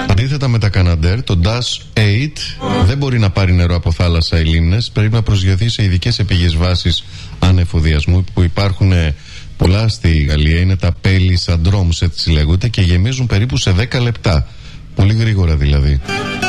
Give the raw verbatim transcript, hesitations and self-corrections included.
Αντίθετα με τα Canadair, το Dash οκτώ δεν μπορεί να πάρει νερό από θάλασσα ή λίμνες. Πρέπει να προσγειωθεί σε ειδικές επίγειες βάσεις ανεφοδιασμού που υπάρχουν πολλά στη Γαλλία. Είναι τα Palisandromes, έτσι λέγονται, και γεμίζουν περίπου σε δέκα λεπτά. Πολύ γρήγορα δηλαδή.